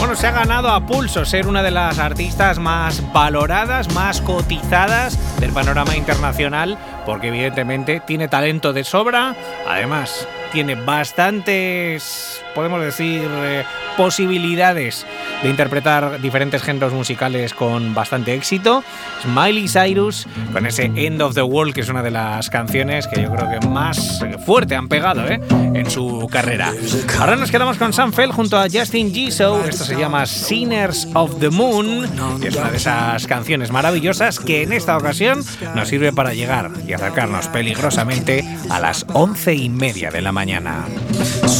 bueno, se ha ganado a pulso ser una de las artistas más valoradas, más cotizadas del panorama internacional, porque evidentemente tiene talento de sobra, además tiene bastantes, podemos decir, posibilidades de interpretar diferentes géneros musicales con bastante éxito. Miley Cyrus, con ese End of the World, que es una de las canciones que yo creo que más fuerte han pegado en su carrera. Ahora nos quedamos con Sam Feld junto a Justin Gieso. Esto se llama Sinners of the Moon, y es una de esas canciones maravillosas que en esta ocasión nos sirve para llegar y acercarnos peligrosamente a las 11:30 de la mañana.